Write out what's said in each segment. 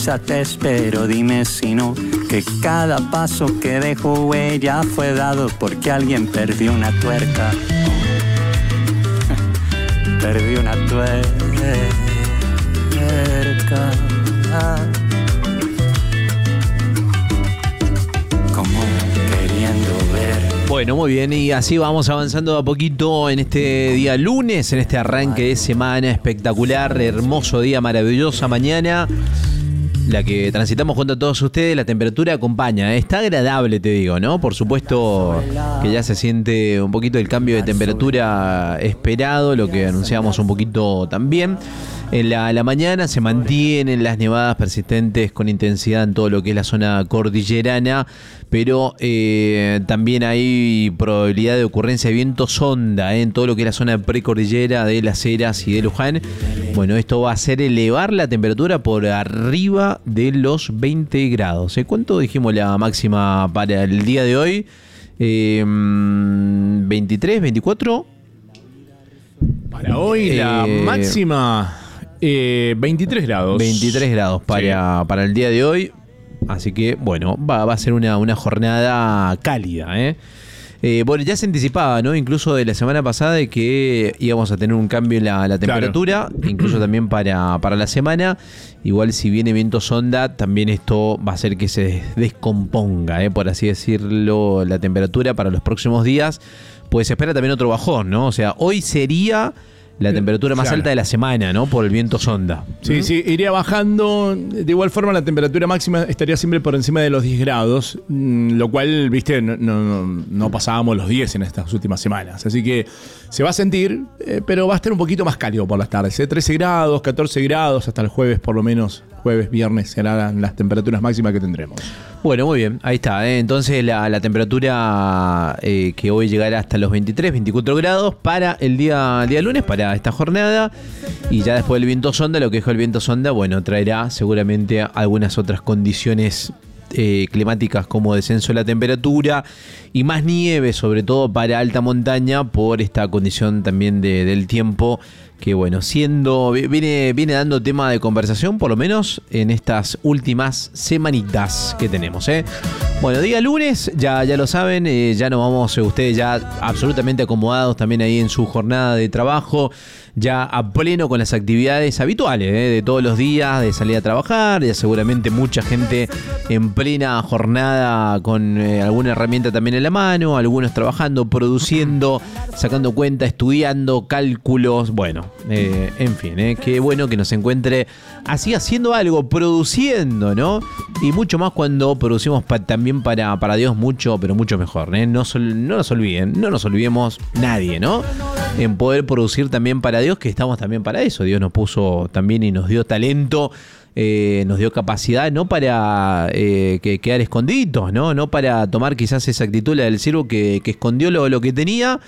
prisa te espero, dime si no, que cada paso que dejo huella fue dado porque alguien perdió una tuerca. Perdí una tuerca. Como queriendo ver. Bueno, muy bien, y así vamos avanzando a poquito en este día lunes, en este arranque de semana espectacular, hermoso día, maravillosa mañana, la que transitamos junto a todos ustedes. La temperatura acompaña, está agradable, te digo, ¿no? Por supuesto que ya se siente un poquito el cambio de temperatura esperado, lo que anunciamos un poquito también. En la mañana se mantienen las nevadas persistentes con intensidad en todo lo que es la zona cordillerana, pero también hay probabilidad de ocurrencia de viento sonda en todo lo que es la zona precordillera de Las Heras y de Luján. Bueno, esto va a hacer elevar la temperatura por arriba de los 20 grados. ¿Cuánto dijimos la máxima para el día de hoy? 23, 24. Para hoy la máxima 23 grados. 23 grados para el día de hoy. Así que, bueno, va a ser una jornada cálida, bueno, ya se anticipaba, ¿no? Incluso de la semana pasada de que íbamos a tener un cambio en la temperatura, claro. Incluso también para la semana. Igual si viene viento sonda, también esto va a hacer que se descomponga, por así decirlo, la temperatura para los próximos días. Pues se espera también otro bajón, ¿no? O sea, hoy sería la temperatura más alta de la semana, ¿no? Por el viento sonda. Sí, sí, iría bajando. De igual forma, la temperatura máxima estaría siempre por encima de los 10 grados, lo cual, viste, no pasábamos los 10 en estas últimas semanas. Así que se va a sentir, pero va a estar un poquito más cálido por las tardes. 13 grados, 14 grados, hasta el jueves por lo menos. Jueves, viernes serán las temperaturas máximas que tendremos. Bueno, muy bien, ahí está. Entonces la temperatura que hoy llegará hasta los 23, 24 grados para el día lunes, para esta jornada. Y ya después del viento sonda, lo que dejó el viento sonda, bueno, traerá seguramente algunas otras condiciones climáticas como descenso de la temperatura y más nieve, sobre todo para alta montaña, por esta condición también del tiempo que, bueno, viene dando tema de conversación, por lo menos en estas últimas semanitas que tenemos, Bueno, día lunes, ya lo saben, ya nos vamos, ustedes ya absolutamente acomodados también ahí en su jornada de trabajo, ya a pleno con las actividades habituales, de todos los días, de salir a trabajar, ya seguramente mucha gente en plena jornada con alguna herramienta también en la mano, algunos trabajando, produciendo, sacando cuenta, estudiando, cálculos, bueno, en fin, qué bueno que nos encuentre así haciendo algo, produciendo, ¿no? Y mucho más cuando producimos también para Dios, mucho, pero mucho mejor, No nos olviden, no nos olvidemos nadie, ¿no? En poder producir también para Dios, que estamos también para eso. Dios nos puso también y nos dio talento, nos dio capacidad, no para quedar escondidos, no para tomar quizás esa actitud del siervo que escondió lo que tenía,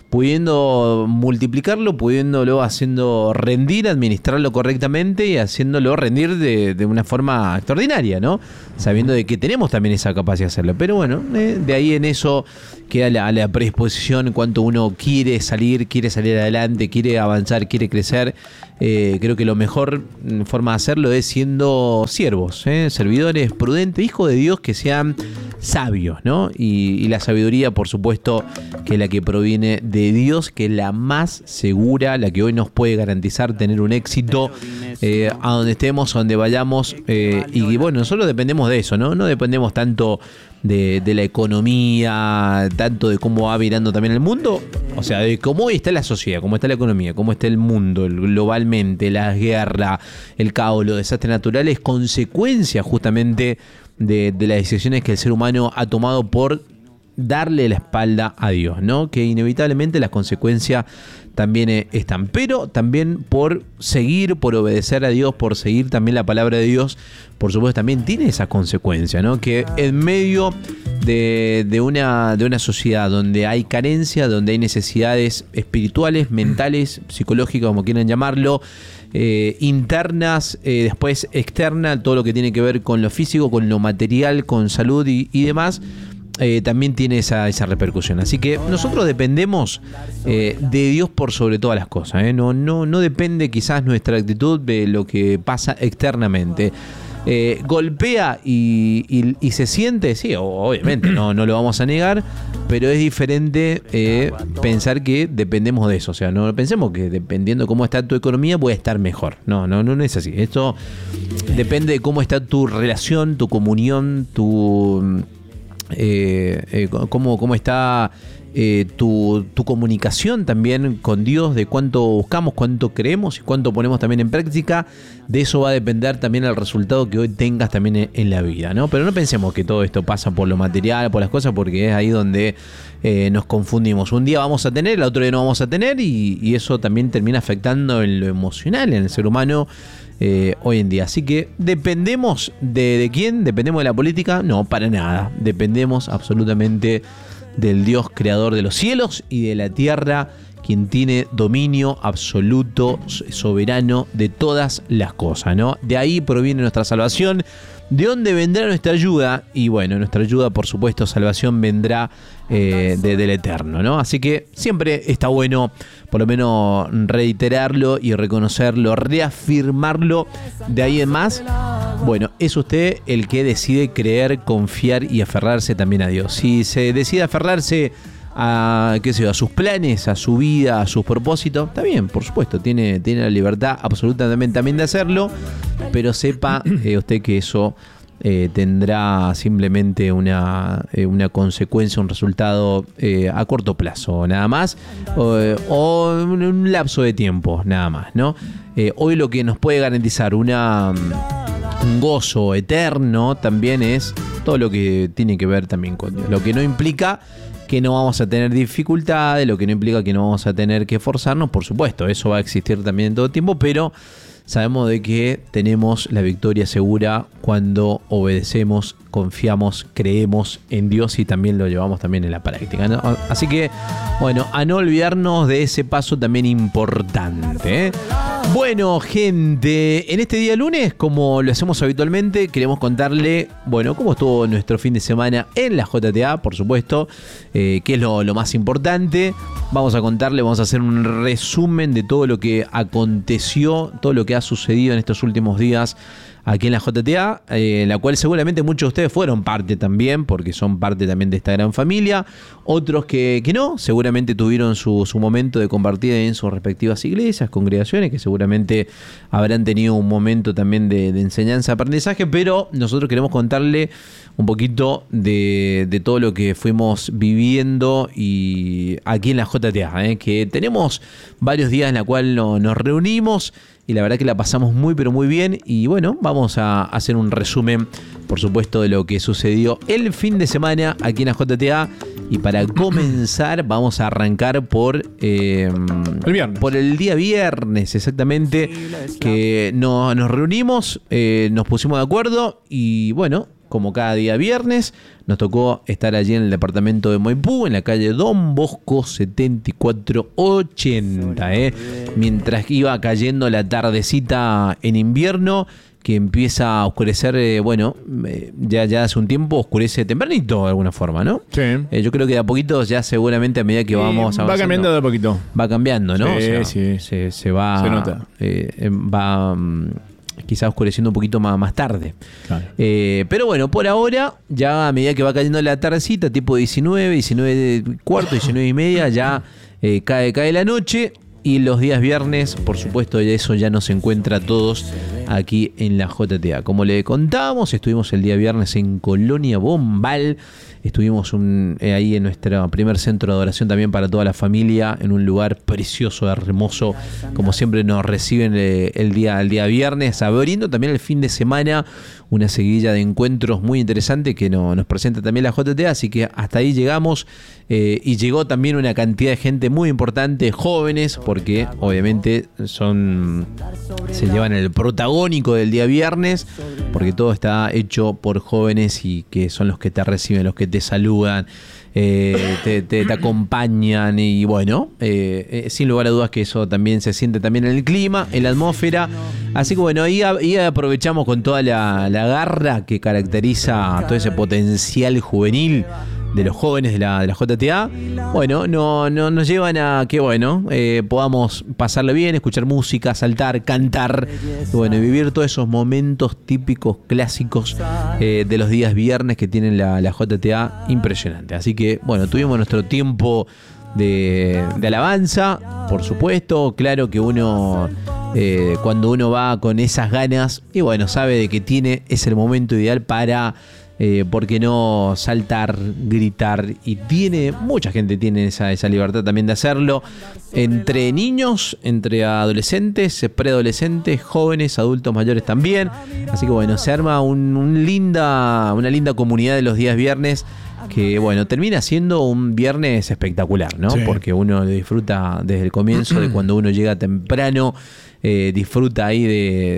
pudiendo multiplicarlo, pudiéndolo haciendo rendir, administrarlo correctamente y haciéndolo rendir de una forma extraordinaria, ¿no? Sabiendo de que tenemos también esa capacidad de hacerlo. Pero bueno, de ahí en eso queda la predisposición, cuánto uno quiere salir adelante, quiere avanzar, quiere crecer. Creo que lo mejor forma de hacerlo es siendo siervos, servidores prudentes, hijos de Dios que sean sabios, ¿no? Y la sabiduría, por supuesto, que es la que proviene de Dios, que es la más segura, la que hoy nos puede garantizar tener un éxito a donde estemos, a donde vayamos. Y bueno, nosotros dependemos de eso, ¿no? No dependemos tanto de la economía, tanto de cómo va virando también el mundo, o sea, de cómo está la sociedad, cómo está la economía, cómo está el mundo globalmente, la guerra, el caos, los desastres naturales, consecuencia justamente de las decisiones que el ser humano ha tomado por darle la espalda a Dios, ¿no? Que inevitablemente las consecuencias también están, pero también por seguir, por obedecer a Dios, por seguir también la palabra de Dios, por supuesto también tiene esa consecuencia, ¿no? Que en medio de una sociedad donde hay carencia, donde hay necesidades espirituales, mentales, psicológicas, como quieran llamarlo, internas, después externas, todo lo que tiene que ver con lo físico, con lo material, con salud y demás, también tiene esa repercusión. Así que nosotros dependemos de Dios por sobre todas las cosas, No depende quizás nuestra actitud de lo que pasa externamente. golpea y se siente, sí, obviamente, no lo vamos a negar, pero es diferente pensar que dependemos de eso. O sea, no pensemos que dependiendo de cómo está tu economía voy a estar mejor. No es así. Esto depende de cómo está tu relación, tu comunión, cómo está tu comunicación también con Dios, de cuánto buscamos, cuánto creemos y cuánto ponemos también en práctica. De eso va a depender también el resultado que hoy tengas también en la vida, ¿no? Pero no pensemos que todo esto pasa por lo material, por las cosas, porque es ahí donde nos confundimos. Un día vamos a tener, el otro día no vamos a tener, y eso también termina afectando en lo emocional, en el ser humano hoy en día. Así que, ¿dependemos de quién? ¿Dependemos de la política? No, para nada. Dependemos absolutamente del Dios creador de los cielos y de la tierra, quien tiene dominio absoluto, soberano de todas las cosas, ¿no? De ahí proviene nuestra salvación. ¿De dónde vendrá nuestra ayuda? Y bueno, nuestra ayuda, por supuesto, salvación vendrá del Eterno, ¿no? Así que siempre está bueno, por lo menos, reiterarlo y reconocerlo, reafirmarlo. De ahí en más, bueno, es usted el que decide creer, confiar y aferrarse también a Dios. Si se decide aferrarse a sus planes, a su vida, a sus propósitos, está bien, por supuesto, tiene la libertad absolutamente también de hacerlo, pero sepa usted que eso tendrá simplemente una consecuencia, un resultado a corto plazo, nada más, o un lapso de tiempo, nada más, ¿no? Hoy lo que nos puede garantizar un gozo eterno también es todo lo que tiene que ver también con Dios, lo que no implica que no vamos a tener dificultades, lo que no implica que no vamos a tener que esforzarnos, por supuesto, eso va a existir también en todo tiempo, pero sabemos de que tenemos la victoria segura cuando obedecemos, confiamos, creemos en Dios y también lo llevamos también en la práctica, ¿no? Así que, bueno, a no olvidarnos de ese paso también importante, ¿eh? Bueno, gente, en este día lunes, como lo hacemos habitualmente, queremos contarle, bueno, cómo estuvo nuestro fin de semana en la JTA, por supuesto, que es lo más importante. Vamos a contarle, vamos a hacer un resumen de todo lo que aconteció, todo lo que ha sucedido en estos últimos días aquí en la JTA, en la cual seguramente muchos de ustedes fueron parte también, porque son parte también de esta gran familia. Otros que no, seguramente tuvieron su momento de compartir en sus respectivas iglesias, congregaciones, que seguramente habrán tenido un momento también de enseñanza, aprendizaje, pero nosotros queremos contarle un poquito de todo lo que fuimos viviendo y aquí en la JTA, que tenemos varios días en la cual nos reunimos y la verdad que la pasamos muy pero muy bien. Y bueno, vamos a hacer un resumen, por supuesto, de lo que sucedió el fin de semana aquí en la JTA. Y para comenzar vamos a arrancar por el viernes. Por el día viernes, exactamente, que nos reunimos, nos pusimos de acuerdo y bueno, como cada día viernes, nos tocó estar allí en el departamento de Maipú, en la calle Don Bosco 7480, mientras iba cayendo la tardecita en invierno, que empieza a oscurecer, ya hace un tiempo oscurece tempranito de alguna forma, ¿no? Sí. Yo creo que de a poquito, ya seguramente a medida que vamos avanzando, va cambiando de a poquito. Va cambiando, ¿no? Sí, o sea, sí. Se va... Se nota. Va... quizás oscureciendo un poquito más tarde. Claro. Pero bueno, por ahora, ya a medida que va cayendo la tardecita, tipo 19 cuarto, 19 y media, ya cae la noche. Y los días viernes, por supuesto, eso ya nos encuentra a todos aquí en la JTA. Como le contábamos, estuvimos el día viernes en Colonia Bombal. Estuvimos ahí en nuestro primer centro de adoración también para toda la familia, en un lugar precioso, hermoso, como siempre nos reciben el día viernes, abriendo también el fin de semana una seguidilla de encuentros muy interesante que nos presenta también la JTA, así que hasta ahí llegamos y llegó también una cantidad de gente muy importante, jóvenes, porque obviamente se llevan el protagónico del día viernes, porque todo está hecho por jóvenes y que son los que te reciben, los que te saludan, te acompañan y bueno, sin lugar a dudas que eso también se siente también en el clima, en la atmósfera. Así que bueno, ahí aprovechamos con toda la garra que caracteriza todo ese potencial juvenil los jóvenes de la JTA, bueno, no nos llevan a que, bueno, podamos pasarle bien, escuchar música, saltar, cantar, y bueno, vivir todos esos momentos típicos, clásicos de los días viernes que tienen la JTA, impresionante. Así que, bueno, tuvimos nuestro tiempo de alabanza, por supuesto. Claro que uno, cuando uno va con esas ganas, y bueno, sabe de que es el momento ideal para, ¿por qué no saltar, gritar? Y mucha gente tiene esa libertad también de hacerlo, entre niños, entre adolescentes, preadolescentes, jóvenes, adultos mayores también. Así que bueno, se arma una linda comunidad de los días viernes, que bueno, termina siendo un viernes espectacular, ¿no? Sí. Porque uno lo disfruta desde el comienzo, de cuando uno llega temprano, disfruta ahí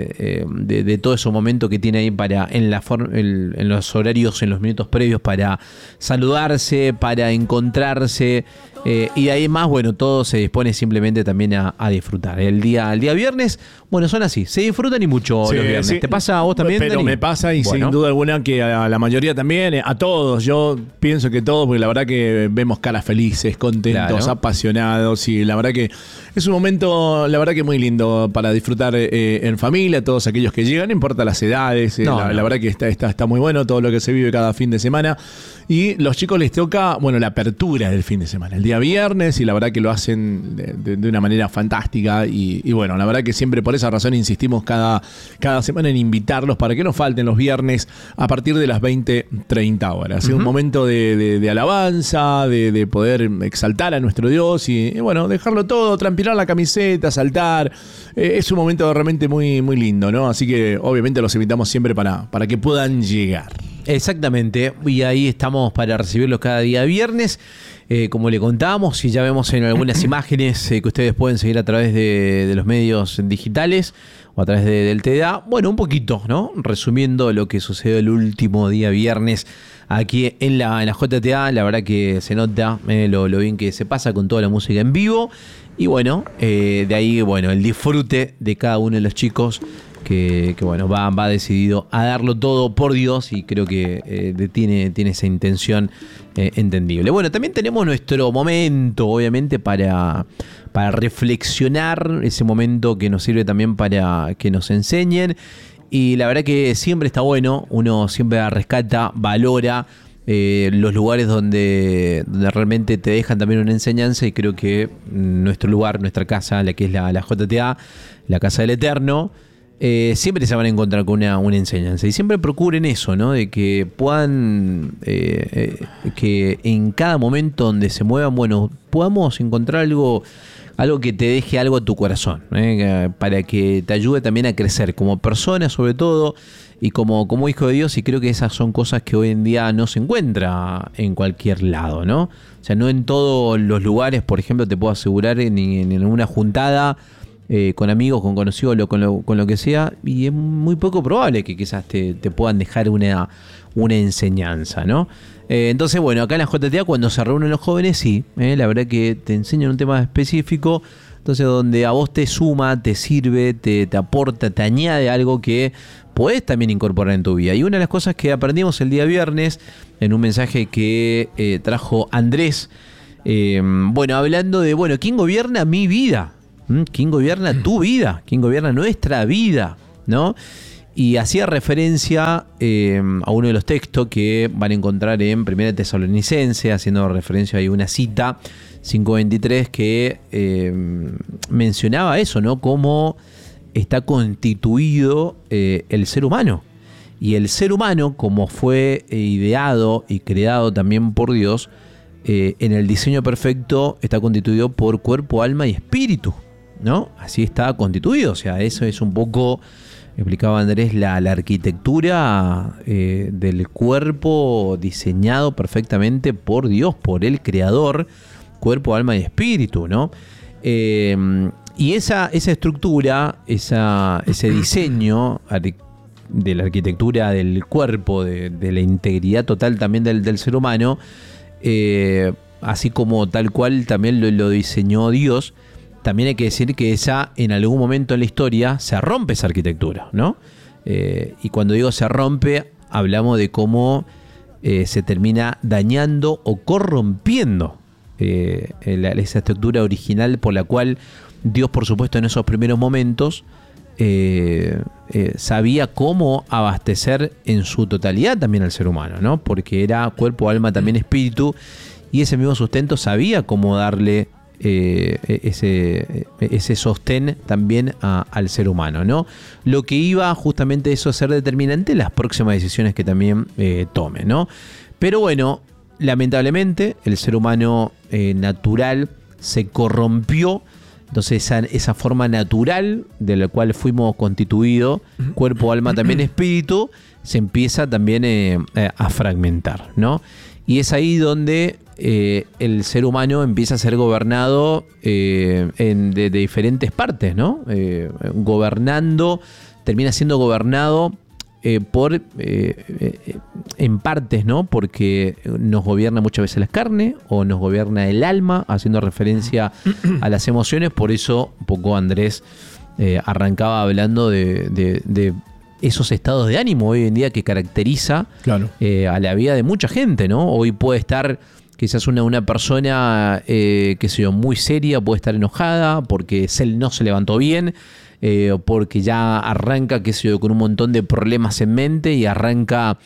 de todo ese momento que tiene ahí en los horarios, en los minutos previos, para saludarse, para encontrarse, y de ahí más, bueno, todo se dispone simplemente también a disfrutar. El día viernes, bueno, son así, se disfrutan y mucho, sí, los viernes. Sí. ¿Te pasa a vos también, Pero Dani? Me pasa, y bueno, sin duda alguna que a la mayoría también, a todos. Yo pienso que todos, porque la verdad que vemos caras felices, contentos, claro, apasionados, y la verdad que es un momento, la verdad que muy lindo para disfrutar en familia, todos aquellos que llegan, no importa las edades, la verdad que está muy bueno todo lo que se vive cada fin de semana. Y los chicos les toca, bueno, la apertura del fin de semana, el día viernes, y la verdad que lo hacen de una manera fantástica. Y bueno, la verdad que siempre por esa razón insistimos cada semana en invitarlos para que no falten los viernes a partir de las 20-30 horas. Es un momento de alabanza, de poder exaltar a nuestro Dios y bueno, dejarlo todo, transpirar la camiseta, saltar. Es un momento realmente muy, muy lindo, ¿no? Así que obviamente los invitamos siempre para que puedan llegar. Exactamente, y ahí estamos para recibirlos cada día viernes. Como le contábamos, y ya vemos en algunas imágenes que ustedes pueden seguir a través de los medios digitales o a través del TDA. Bueno, un poquito, ¿no? Resumiendo lo que sucedió el último día viernes aquí en la JTA. La verdad que se nota lo bien que se pasa con toda la música en vivo. Y bueno, de ahí, bueno, el disfrute de cada uno de los chicos que bueno, va decidido a darlo todo por Dios, y creo que tiene esa intención entendible. Bueno, también tenemos nuestro momento, obviamente, para reflexionar, ese momento que nos sirve también para que nos enseñen, y la verdad que siempre está bueno, uno siempre rescata, valora los lugares donde realmente te dejan también una enseñanza, y creo que nuestro lugar, nuestra casa, la que es la JTA, la Casa del Eterno, siempre se van a encontrar con una enseñanza, y siempre procuren eso, ¿no? De que puedan, que en cada momento donde se muevan, bueno, podamos encontrar algo que te deje algo a tu corazón, para que te ayude también a crecer como persona, sobre todo, y como hijo de Dios. Y creo que esas son cosas que hoy en día no se encuentra en cualquier lado, ¿no? O sea, no en todos los lugares, por ejemplo, te puedo asegurar, ni en una juntada con amigos, con conocidos, con lo que sea, y es muy poco probable que quizás te puedan dejar una enseñanza, ¿no? Entonces, bueno, acá en la JTA, cuando se reúnen los jóvenes, sí, la verdad que te enseñan un tema específico, entonces donde a vos te suma, te sirve, te aporta, te añade algo que podés también incorporar en tu vida. Y una de las cosas que aprendimos el día viernes, en un mensaje que trajo Andrés, bueno, hablando de, bueno, ¿quién gobierna mi vida? ¿Quién gobierna tu vida? ¿Quién gobierna nuestra vida? ¿No? Y hacía referencia a uno de los textos que van a encontrar en 1 Tesalonicenses, haciendo referencia a una cita, 5:23, que mencionaba eso, ¿no? Cómo está constituido el ser humano. Y el ser humano, como fue ideado y creado también por Dios, en el diseño perfecto está constituido por cuerpo, alma y espíritu, ¿no? Así está constituido. O sea, eso es un poco, explicaba Andrés, la arquitectura del cuerpo diseñado perfectamente por Dios, por el Creador, cuerpo, alma y espíritu, ¿no? Y esa estructura, ese diseño de la arquitectura del cuerpo, de la integridad total también del ser humano, así como tal cual también lo diseñó Dios, también hay que decir que en algún momento en la historia se rompe esa arquitectura, ¿no? Y cuando digo se rompe, hablamos de cómo se termina dañando o corrompiendo esa estructura original por la cual Dios, por supuesto, en esos primeros momentos sabía cómo abastecer en su totalidad también al ser humano, ¿no? Porque era cuerpo, alma, también espíritu, y ese mismo sustento sabía cómo darle ese sostén también al ser humano, ¿no? Lo que iba justamente eso a ser determinante en las próximas decisiones que también tome, ¿no? Pero bueno, lamentablemente el ser humano natural se corrompió. Entonces esa forma natural de la cual fuimos constituidos, cuerpo, alma, también espíritu, se empieza también a fragmentar, ¿no? Y es ahí donde el ser humano empieza a ser gobernado de diferentes partes, ¿no? Termina siendo gobernado en partes, ¿no? Porque nos gobierna muchas veces la carne o nos gobierna el alma, haciendo referencia a las emociones. Por eso un poco Andrés arrancaba hablando de esos estados de ánimo hoy en día que caracteriza a la vida de mucha gente, ¿no? Hoy puede estar quizás una persona muy seria, puede estar enojada porque no se levantó bien, porque ya arranca, con un montón de problemas en mente y arranca,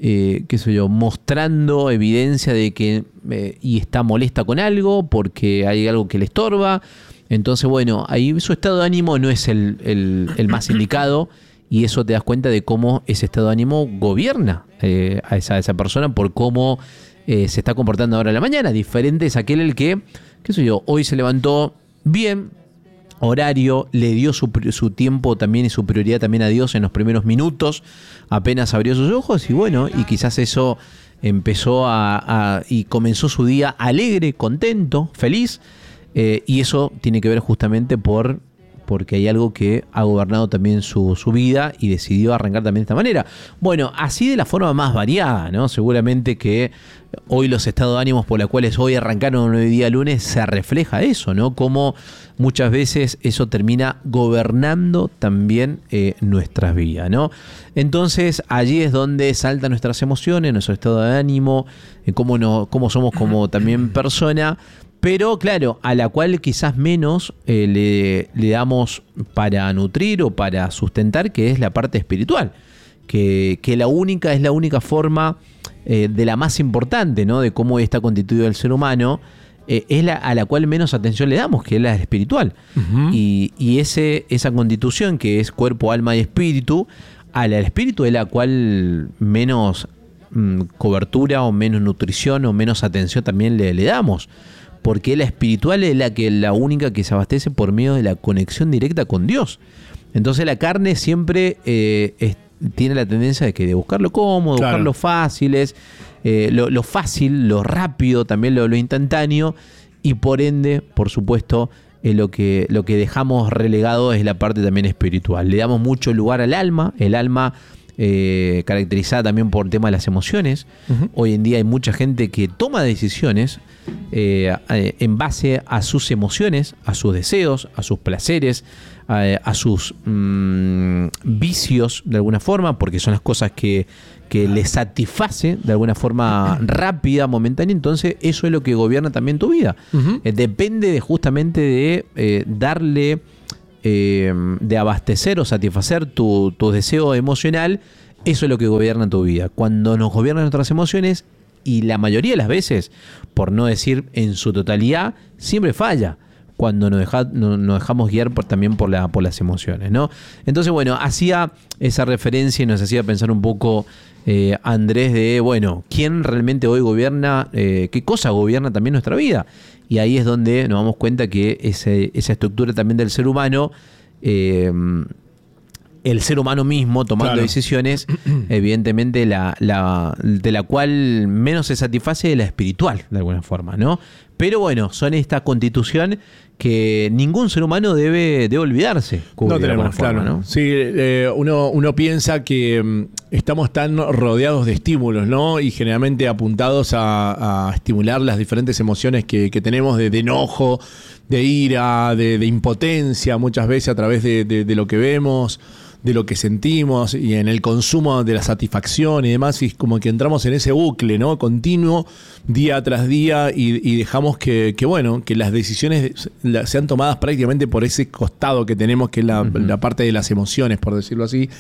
mostrando evidencia de que y está molesta con algo porque hay algo que le estorba. Entonces, bueno, ahí su estado de ánimo no es el más indicado, y eso te das cuenta de cómo ese estado de ánimo gobierna a esa persona por cómo se está comportando ahora en la mañana. Diferente es aquel el que, hoy se levantó bien, horario, le dio su tiempo también y su prioridad también a Dios en los primeros minutos, apenas abrió sus ojos, y bueno, y quizás eso empezó y comenzó su día alegre, contento, feliz, y eso tiene que ver justamente porque hay algo que ha gobernado también su vida y decidió arrancar también de esta manera. Bueno, así de la forma más variada, ¿no? Seguramente que hoy los estados de ánimos por los cuales hoy arrancaron hoy día lunes se refleja eso, ¿no? Como muchas veces eso termina gobernando también nuestras vidas, ¿no? Entonces allí es donde saltan nuestras emociones, nuestro estado de ánimo, cómo somos como también persona. Pero claro, a la cual quizás menos le damos para nutrir o para sustentar, que es la parte espiritual, que es la única forma de la más importante, ¿no? De cómo está constituido el ser humano, a la cual menos atención le damos, que es la espiritual. Uh-huh. Y esa constitución que es cuerpo, alma y espíritu, al espíritu es la cual menos cobertura o menos nutrición o menos atención también le damos. Porque la espiritual es la única que se abastece por medio de la conexión directa con Dios. Entonces la carne siempre tiene la tendencia de buscar lo cómodo, buscar lo fáciles, lo fácil, lo rápido, también lo instantáneo, y por ende, por supuesto, lo que dejamos relegado es la parte también espiritual. Le damos mucho lugar al alma, el alma caracterizada también por el tema de las emociones. Uh-huh. Hoy en día hay mucha gente que toma decisiones en base a sus emociones, a sus deseos, a sus placeres, a sus vicios de alguna forma, porque son las cosas que les satisface de alguna forma rápida, momentánea. Entonces eso es lo que gobierna también tu vida. Uh-huh. Depende justamente de darle, de abastecer o satisfacer tu deseo emocional. Eso es lo que gobierna tu vida. Cuando nos gobiernan nuestras emociones, y la mayoría de las veces, por no decir en su totalidad, siempre falla cuando nos dejamos guiar también por las emociones, ¿no? Entonces, bueno, hacía esa referencia y nos hacía pensar un poco Andrés de, bueno, ¿quién realmente hoy gobierna? ¿Qué cosa gobierna también nuestra vida? Y ahí es donde nos damos cuenta que esa estructura también del ser humano, el ser humano mismo tomando decisiones, evidentemente de la cual menos se satisface es la espiritual, de alguna forma, ¿no? Pero bueno, son esta constitución que ningún ser humano debe olvidarse. No tenemos, forma, ¿no? Sí, uno piensa que estamos tan rodeados de estímulos, ¿no? Y generalmente apuntados a estimular las diferentes emociones que tenemos de enojo, de ira, de impotencia, muchas veces a través de lo que vemos, de lo que sentimos y en el consumo de la satisfacción y demás, y es como que entramos en ese bucle, ¿no? Continuo, día tras día, y dejamos que las decisiones sean tomadas prácticamente por ese costado que tenemos, que es la parte de las emociones, por decirlo así.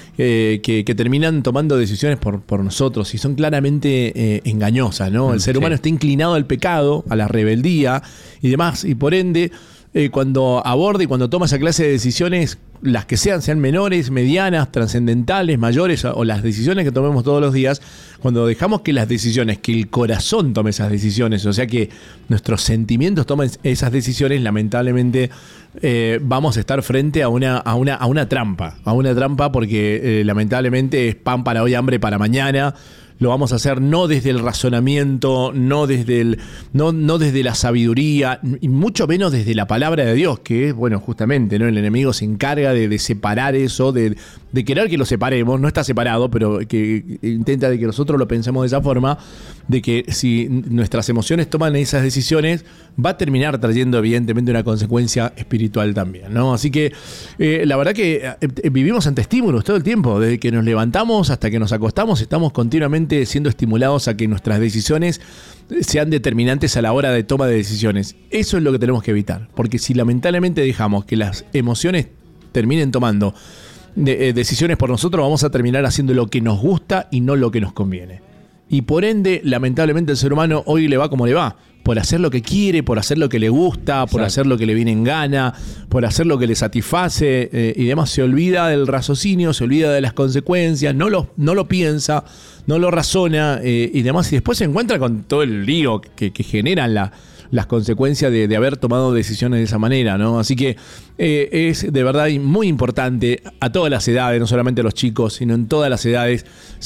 Que terminan tomando decisiones por nosotros y son claramente engañosas, ¿no? El ser humano está inclinado al pecado, a la rebeldía y demás, y por ende, cuando aborda y cuando toma esa clase de decisiones, las que sean menores, medianas, trascendentales, mayores, o las decisiones que tomemos todos los días, cuando dejamos que las decisiones, que el corazón tome esas decisiones, o sea que nuestros sentimientos tomen esas decisiones, lamentablemente vamos a estar frente a una trampa, porque lamentablemente es pan para hoy, hambre para mañana. Lo vamos a hacer no desde el razonamiento, no desde la sabiduría, y mucho menos desde la palabra de Dios, que es, justamente, ¿no? El enemigo se encarga de separar eso, de querer que lo separemos. No está separado, pero que intenta de que nosotros lo pensemos de esa forma, de que si nuestras emociones toman esas decisiones, va a terminar trayendo evidentemente una consecuencia espiritual también, ¿no? Así que la verdad que vivimos ante estímulos todo el tiempo, desde que nos levantamos hasta que nos acostamos, estamos continuamente siendo estimulados a que nuestras decisiones sean determinantes a la hora de toma de decisiones. Eso es lo que tenemos que evitar, porque si lamentablemente dejamos que las emociones terminen tomando decisiones por nosotros, vamos a terminar haciendo lo que nos gusta y no lo que nos conviene. Y por ende, lamentablemente, el ser humano hoy le va como le va, por hacer lo que quiere, por hacer lo que le gusta, por hacer lo que le viene en gana, por hacer lo que le satisface y demás. Se olvida del raciocinio, se olvida de las consecuencias, no lo piensa, no lo razona y demás. Y después se encuentra con todo el lío que generan las consecuencias de haber tomado decisiones de esa manera, ¿no? Así que es de verdad muy importante a todas las edades, no solamente a los chicos, sino en todas las edades,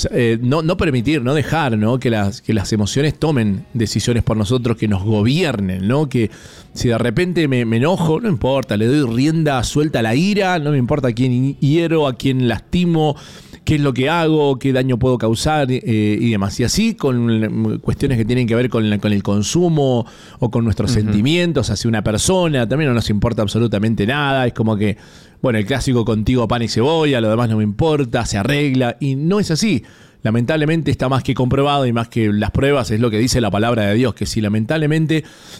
no permitir, no dejar, ¿no? que las emociones tomen decisiones por nosotros, que nos gobiernen, ¿no? Que si de repente me enojo, no importa, le doy rienda suelta a la ira, no me importa a quién hiero, a quién lastimo, qué es lo que hago, qué daño puedo causar y demás. Y así con cuestiones que tienen que ver con el consumo o con nuestros sentimientos hacia una persona, también no nos importa absolutamente nada. Es como que, el clásico contigo pan y cebolla, lo demás no me importa, se arregla. Y no es así. Lamentablemente está más que comprobado y más que las pruebas, es lo que dice la palabra de Dios, que si lamentablemente,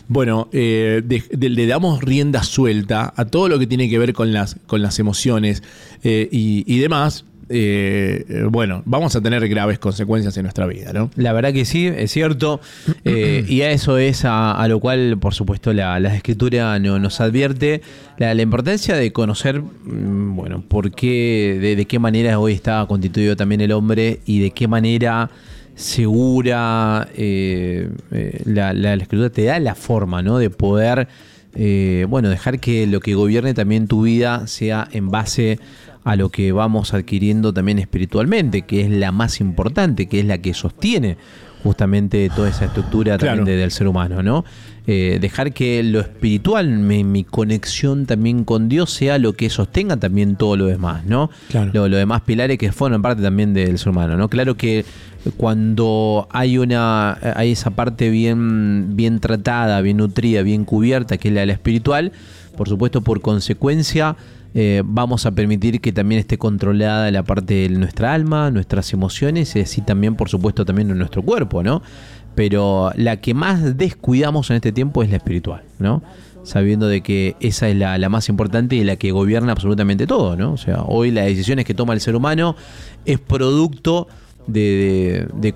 le damos rienda suelta a todo lo que tiene que ver con las emociones y demás, vamos a tener graves consecuencias en nuestra vida, ¿no? La verdad que sí, es cierto. Y a eso es a lo cual, por supuesto, la Escritura nos advierte la importancia de conocer, por qué, de qué manera hoy está constituido también el hombre y de qué manera segura la Escritura te da la forma, ¿no? De poder, dejar que lo que gobierne también tu vida sea en base a lo que vamos adquiriendo también espiritualmente, que es la más importante, que es la que sostiene justamente toda esa estructura también del ser humano, ¿no? Dejar que lo espiritual, mi conexión también con Dios, sea lo que sostenga también todo lo demás, ¿no? Claro. Lo demás pilares que forman parte también del ser humano, ¿no? Claro que cuando hay esa parte bien tratada, bien nutrida, bien cubierta, que es la espiritual, por supuesto, por consecuencia, vamos a permitir que también esté controlada la parte de nuestra alma, nuestras emociones y así también, por supuesto, también en nuestro cuerpo, ¿no? Pero la que más descuidamos en este tiempo es la espiritual, ¿no? Sabiendo de que esa es la más importante y la que gobierna absolutamente todo, ¿no? O sea, hoy las decisiones que toma el ser humano es producto de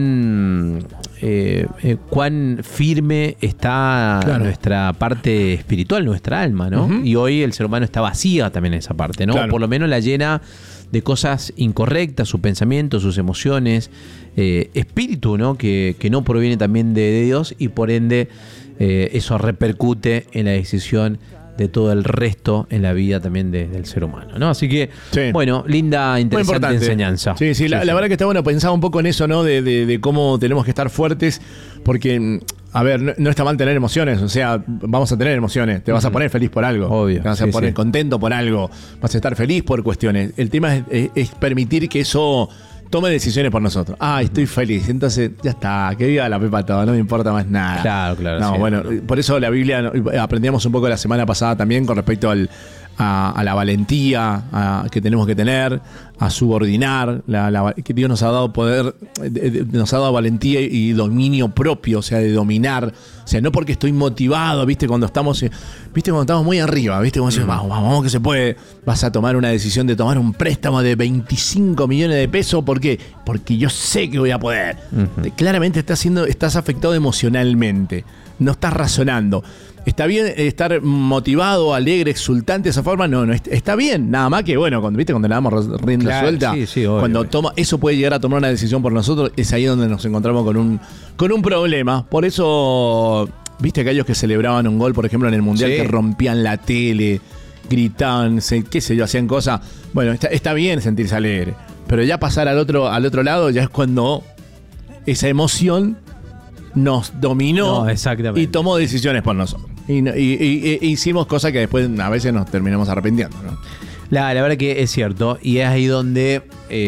cuán firme está nuestra parte espiritual, nuestra alma, ¿no? Uh-huh. Y hoy el ser humano está vacía también en esa parte, ¿no? Claro. Por lo menos la llena de cosas incorrectas, sus pensamientos, sus emociones, espíritu, ¿no? Que no proviene también de Dios y por ende eso repercute en la decisión de todo el resto en la vida también del ser humano, ¿no? Así que, linda, interesante enseñanza. Sí, la verdad que está bueno pensar un poco en eso, ¿no? De cómo tenemos que estar fuertes, porque, a ver, no está mal tener emociones, o sea, vamos a tener emociones, te vas a poner feliz por algo, obvio, te vas a poner contento por algo, vas a estar feliz por cuestiones. El tema es permitir que eso tome decisiones por nosotros. Estoy feliz. Entonces, ya está. Que viva la pepa todo. No me importa más nada. Claro. No, por eso la Biblia aprendíamos un poco la semana pasada también con respecto a la valentía que tenemos que tener, a subordinar, que Dios nos ha dado poder, nos ha dado valentía y dominio propio, o sea, de dominar, o sea, no porque estoy motivado, viste, cuando estamos muy arriba, viste, cuando dices, vamos que se puede, vas a tomar una decisión de tomar un préstamo de 25 millones de pesos, ¿por qué? Porque yo sé que voy a poder. Claramente estás afectado emocionalmente, no estás razonando. ¿Está bien estar motivado, alegre, exultante de esa forma? No, está bien. Nada más que, bueno, cuando le damos rienda suelta, sí, cuando eso puede llegar a tomar una decisión por nosotros, es ahí donde nos encontramos con un problema. Por eso, viste aquellos que celebraban un gol, por ejemplo, en el Mundial, que rompían la tele, gritaban, qué sé yo, hacían cosas. Bueno, está bien sentirse alegre, pero ya pasar al otro lado ya es cuando esa emoción nos dominó y tomó decisiones por nosotros. Y hicimos cosas que después a veces nos terminamos arrepintiendo, ¿no? La verdad que es cierto, y es ahí donde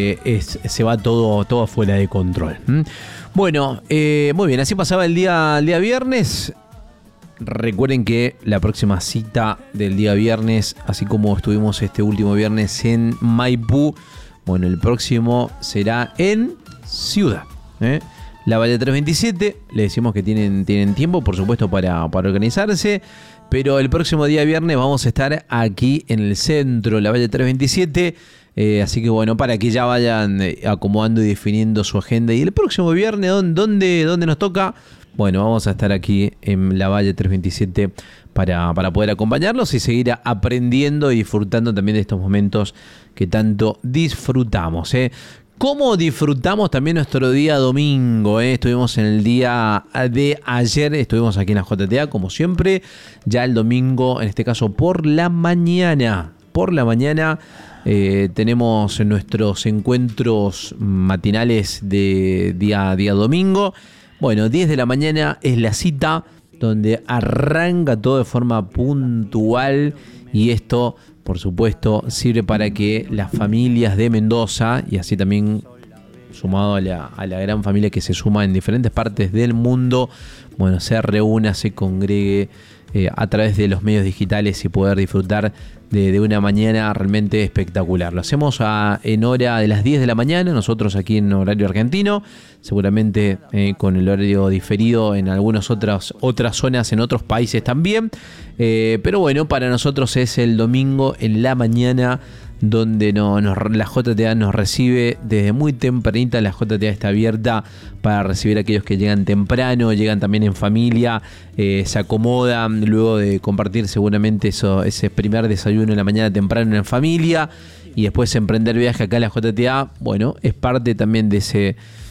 se va todo fuera de control. Bueno, muy bien, así pasaba el día viernes. Recuerden que la próxima cita del día viernes, así como estuvimos este último viernes en Maipú, bueno, el próximo será en Ciudad, La Valle 327, le decimos que tienen tiempo, por supuesto, para organizarse, pero el próximo día viernes vamos a estar aquí en el centro, La Valle 327, así que bueno, para que ya vayan acomodando y definiendo su agenda. Y el próximo viernes, ¿dónde nos toca? Bueno, vamos a estar aquí en La Valle 327 para poder acompañarlos y seguir aprendiendo y disfrutando también de estos momentos que tanto disfrutamos, ¿Cómo disfrutamos también nuestro día domingo? Estuvimos en el día de ayer, estuvimos aquí en la JTA, como siempre. Ya el domingo, en este caso por la mañana. Tenemos nuestros encuentros matinales de día domingo. Bueno, 10 de la mañana es la cita donde arranca todo de forma puntual. Y esto, por supuesto, sirve para que las familias de Mendoza, y así también sumado a la gran familia que se suma en diferentes partes del mundo, bueno, se reúna, se congregue a través de los medios digitales y poder disfrutar de una mañana realmente espectacular. Lo hacemos en hora de las 10 de la mañana, nosotros aquí en horario argentino, seguramente con el horario diferido en algunas otras zonas, en otros países también, pero bueno, para nosotros es el domingo en la mañana donde la JTA nos recibe desde muy tempranita. La JTA está abierta para recibir a aquellos que llegan temprano, llegan también en familia, se acomodan luego de compartir seguramente ese primer desayuno en la mañana temprano en familia y después emprender viaje acá a la JTA. Bueno, es parte también de ese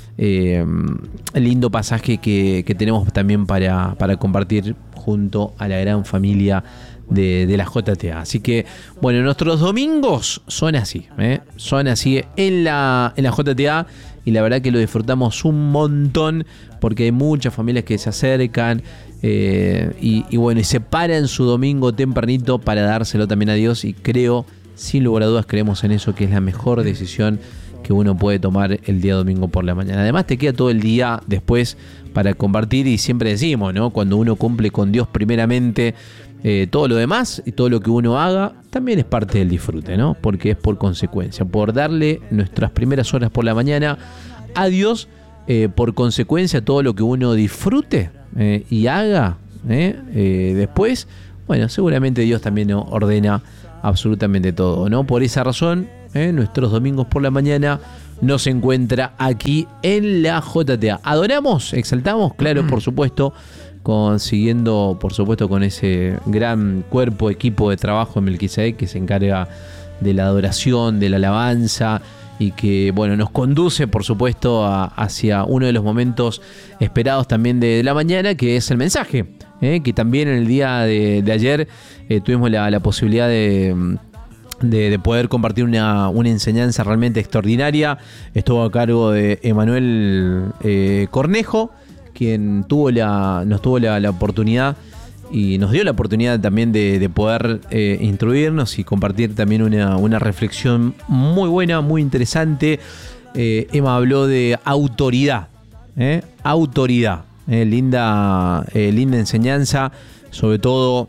lindo pasaje que tenemos también para compartir junto a la gran familia de la JTA. Así que, bueno, nuestros domingos son así en la JTA, y la verdad que lo disfrutamos un montón porque hay muchas familias que se acercan y bueno, y se paran su domingo tempranito para dárselo también a Dios, y creo, sin lugar a dudas, creemos en eso, que es la mejor decisión que uno puede tomar el día domingo por la mañana. Además te queda todo el día después para compartir, y siempre decimos, ¿no? Cuando uno cumple con Dios primeramente, todo lo demás y todo lo que uno haga también es parte del disfrute, ¿no? Porque es por consecuencia, por darle nuestras primeras horas por la mañana a Dios, por consecuencia todo lo que uno disfrute y haga después, bueno, seguramente Dios también ordena absolutamente todo, ¿no? Por esa razón, nuestros domingos por la mañana nos encuentra aquí en la JTA. Adoramos, exaltamos, claro, por supuesto, siguiendo, por supuesto, con ese gran equipo de trabajo en Melquisedec que se encarga de la adoración, de la alabanza, y que, bueno, nos conduce, por supuesto, hacia uno de los momentos esperados también de la mañana, que es el mensaje, que también en el día de ayer tuvimos la posibilidad de poder compartir una enseñanza realmente extraordinaria. Estuvo a cargo de Emanuel Cornejo, quien nos tuvo la oportunidad y nos dio la oportunidad también de poder instruirnos y compartir también una reflexión muy buena, muy interesante. Emma habló de autoridad, linda enseñanza, sobre todo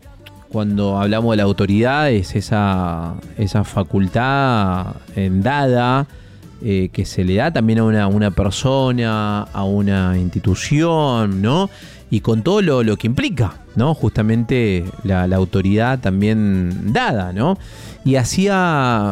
cuando hablamos de la autoridad es esa facultad dada que se le da también a una persona, a una institución, ¿no? Y con todo lo que implica, ¿no? Justamente la autoridad también dada, ¿no? Y hacía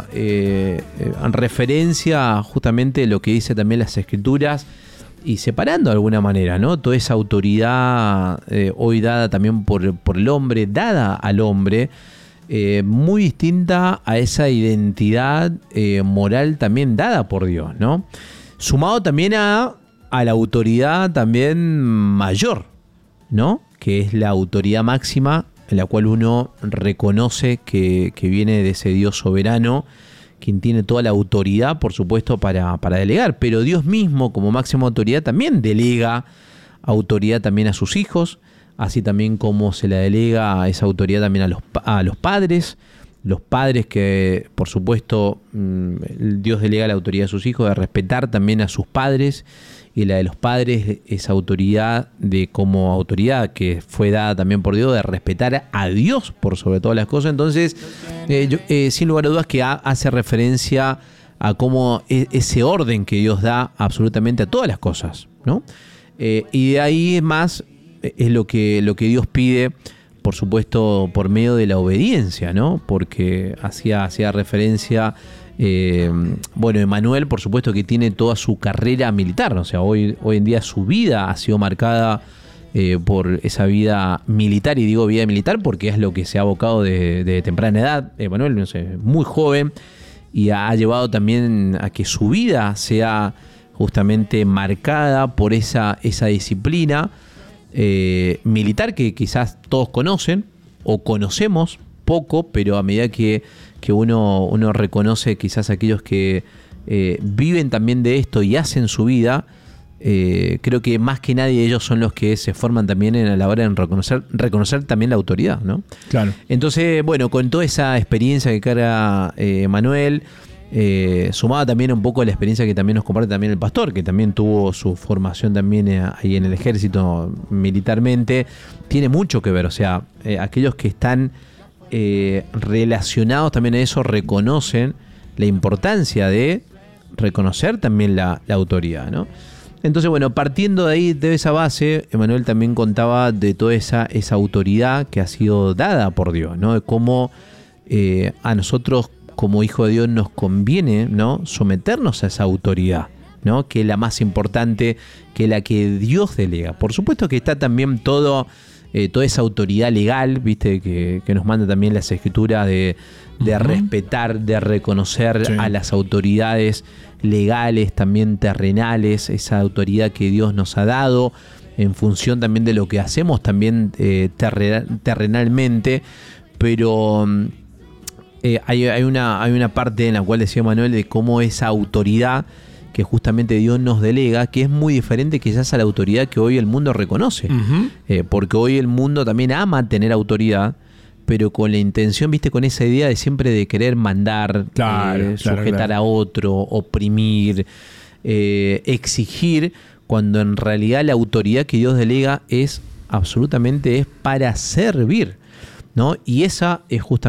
referencia justamente a lo que dice también las Escrituras y separando de alguna manera, ¿no? Toda esa autoridad hoy dada también por el hombre, dada al hombre, muy distinta a esa identidad moral también dada por Dios, ¿no? Sumado también a la autoridad también mayor, ¿no? Que es la autoridad máxima en la cual uno reconoce que viene de ese Dios soberano, quien tiene toda la autoridad, por supuesto, para delegar. Pero Dios mismo, como máxima autoridad, también delega autoridad también a sus hijos, así también como se la delega esa autoridad también a los padres. Los padres que, por supuesto, Dios delega la autoridad a sus hijos de respetar también a sus padres, y la de los padres, esa autoridad como autoridad que fue dada también por Dios, de respetar a Dios por sobre todas las cosas. Entonces, sin lugar a dudas que hace referencia a cómo ese orden que Dios da absolutamente a todas las cosas, ¿no? Y de ahí es más, es lo que Dios pide, por supuesto, por medio de la obediencia, ¿no? Porque hacía referencia, Emanuel, por supuesto, que tiene toda su carrera militar, o sea, hoy en día su vida ha sido marcada por esa vida militar, y digo vida militar porque es lo que se ha abocado de temprana edad. Emanuel, no sé, muy joven, y ha llevado también a que su vida sea justamente marcada por esa disciplina militar que quizás todos conocen o conocemos poco, pero a medida que uno reconoce quizás aquellos que viven también de esto y hacen su vida, creo que más que nadie ellos son los que se forman también a la hora de reconocer también la autoridad, ¿no? Claro. Entonces, bueno, con toda esa experiencia que carga Manuel, sumada también un poco a la experiencia que también nos comparte también el pastor, que también tuvo su formación también ahí en el ejército militarmente, tiene mucho que ver. O sea, aquellos que están relacionados también a eso reconocen la importancia de reconocer también la autoridad, ¿no? Entonces, bueno, partiendo de ahí, de esa base, Emanuel también contaba de toda esa autoridad que ha sido dada por Dios, ¿no? De cómo a nosotros como hijo de Dios nos conviene, ¿no?, someternos a esa autoridad, ¿no?, que es la más importante, que la que Dios delega. Por supuesto que está también toda esa autoridad legal, viste, que nos manda también las Escrituras de respetar, de reconocer a las autoridades legales, también terrenales, esa autoridad que Dios nos ha dado en función también de lo que hacemos también terrenalmente. Pero hay una parte en la cual decía Manuel de cómo esa autoridad que justamente Dios nos delega, que es muy diferente quizás a la autoridad que hoy el mundo reconoce. Porque hoy el mundo también ama tener autoridad, pero con la intención, viste, con esa idea de siempre de querer mandar, sujetar a otro, oprimir, exigir, cuando en realidad la autoridad que Dios delega es absolutamente para servir, ¿no? Y esa es justamente